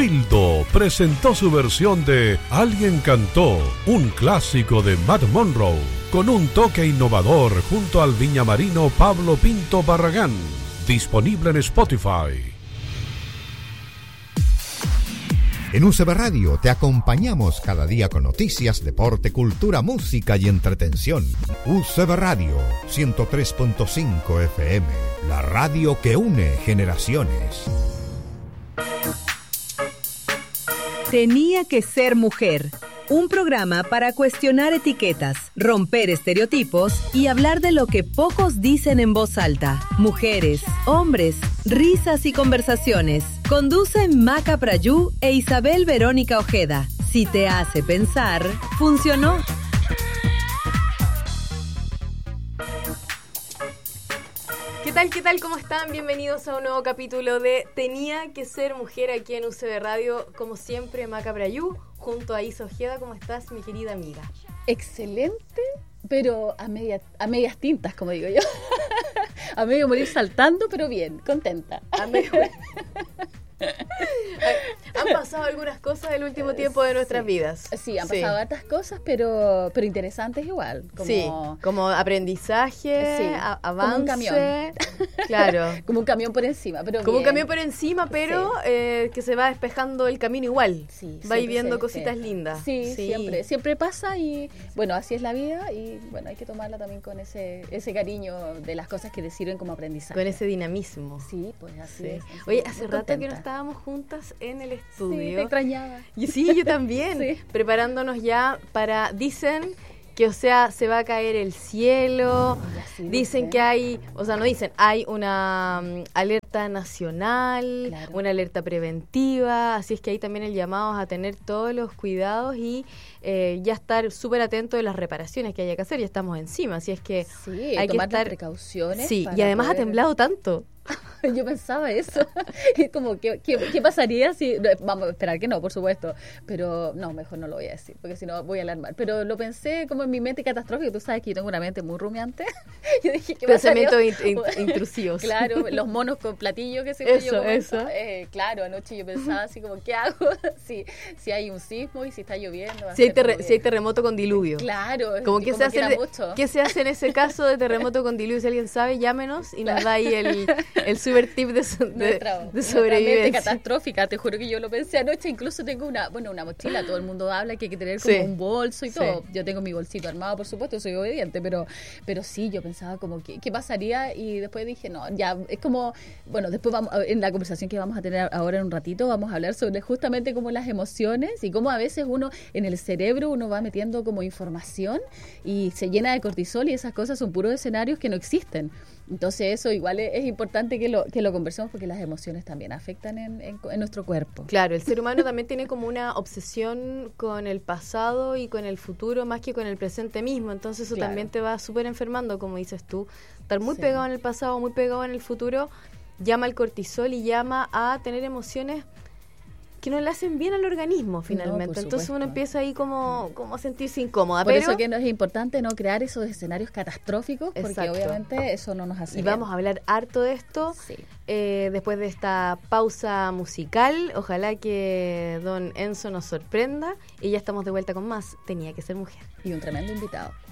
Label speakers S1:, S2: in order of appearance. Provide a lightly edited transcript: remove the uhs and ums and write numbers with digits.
S1: Wildo presentó su versión de Alguien cantó, un clásico de Matt Monroe, con un toque innovador junto al viñamarino Pablo Pinto Barragán, disponible en Spotify.
S2: En UCB Radio te acompañamos cada día con noticias, deporte, cultura, música y entretención. UCB Radio 103.5 FM, la radio que une generaciones.
S3: Tenía que ser mujer. Un programa para cuestionar etiquetas, romper estereotipos y hablar de lo que pocos dicen en voz alta. Mujeres, hombres, risas y conversaciones. Conducen Maca Prayú e Isabel Verónica Ojeda. Si te hace pensar, funcionó.
S4: ¿Qué tal? ¿Cómo están? Bienvenidos a un nuevo capítulo de Tenía que ser mujer aquí en UCB Radio. Como siempre, Maca Prayú, junto a Isa Ojeda. ¿Cómo estás, mi querida amiga?
S5: Excelente, pero a medias tintas, como digo yo. A medio morir saltando, pero bien, contenta.
S4: Han pasado algunas cosas el último tiempo de nuestras vidas.
S5: Sí, han pasado hartas cosas, pero interesantes igual.
S4: Como aprendizaje, avance.
S5: Como un camión.
S4: Claro.
S5: Como un camión por encima, pero
S4: como un camión por encima, pero que se va despejando el camino igual.
S5: Sí,
S4: va ahí viendo cositas lindas.
S5: Sí, siempre pasa y bueno, así es la vida y bueno, hay que tomarla también con ese cariño de las cosas que te sirven como aprendizaje.
S4: Con ese dinamismo.
S5: Sí, pues así es.
S4: Oye, hace rato que no estábamos juntas en el estudio.
S5: Sí, te extrañaba.
S4: Sí, yo también. Sí. Preparándonos ya para, dicen que, o sea, se va a caer el cielo. Dicen que hay, o sea, no dicen, hay una alerta nacional, claro, una alerta preventiva, así es que ahí también el llamado es a tener todos los cuidados y ya estar súper atento de las reparaciones que haya que hacer. Ya estamos encima, así es que hay
S5: tomar
S4: que estar
S5: las precauciones.
S4: Sí, y además ha temblado tanto.
S5: Yo pensaba eso. Como, ¿qué pasaría si...? Vamos a esperar que no, por supuesto. Pero no, mejor no lo voy a decir, porque si no voy a alarmar. Pero lo pensé como en mi mente catastrófica. Tú sabes que yo tengo una mente muy rumiante. Yo dije, ¿qué pasaría?
S4: Pensamientos intrusivos.
S5: Claro, los monos con platillo que se
S4: Eso.
S5: Claro, anoche yo pensaba así como, ¿qué hago? Si hay un sismo y si está lloviendo.
S4: Si hay terremoto con diluvio.
S5: Claro.
S4: Como ¿qué se hace en ese caso de terremoto con diluvio? Si alguien sabe, llámenos y nos da ahí el super tip de sobrevivencia.
S5: Catastrófica, te juro que yo lo pensé anoche. Incluso tengo una mochila, todo el mundo habla que hay que tener como un bolso y todo. Yo tengo mi bolsito armado, por supuesto, soy obediente, pero sí, yo pensaba como, ¿qué pasaría? Y después dije, no, ya, es como, bueno, después vamos, en la conversación que vamos a tener ahora en un ratito, vamos a hablar sobre justamente como las emociones y cómo a veces uno, en el cerebro, uno va metiendo como información y se llena de cortisol y esas cosas son puros escenarios que no existen. Entonces eso igual es importante que lo conversemos porque las emociones también afectan en nuestro cuerpo.
S4: Claro, el ser humano también tiene como una obsesión con el pasado y con el futuro más que con el presente mismo, entonces eso también te va súper enfermando, como dices tú. Estar muy pegado en el pasado, muy pegado en el futuro, llama al cortisol y llama a tener emociones que no le hacen bien al organismo finalmente. Entonces uno empieza ahí como a sentirse incómoda.
S5: Por eso que es importante no crear esos escenarios catastróficos, porque obviamente eso no nos hace
S4: bien. Y vamos a hablar harto de esto después de esta pausa musical. Ojalá que don Enzo nos sorprenda y ya estamos de vuelta con más Tenía que ser mujer.
S5: Y un tremendo invitado.